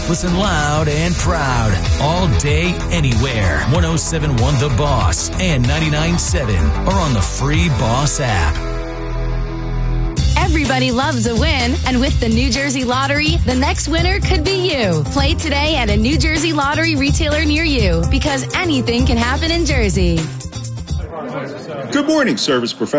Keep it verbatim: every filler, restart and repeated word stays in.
Listen loud and proud. All day, anywhere. one oh seven point one The Boss and ninety-nine point seven are on the free Boss app. Everybody loves a win, and with the New Jersey Lottery, the next winner could be you. Play today at a New Jersey Lottery retailer near you, because anything can happen in Jersey. Good morning, service professionals.